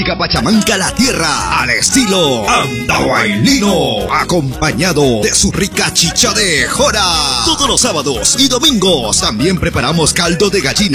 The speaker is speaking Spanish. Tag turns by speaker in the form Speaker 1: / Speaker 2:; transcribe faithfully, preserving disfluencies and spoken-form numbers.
Speaker 1: música pachamanca la tierra al estilo andahuaylino, acompañado de su rica chicha de jora. Todos los sábados y domingos también preparamos caldo de gallina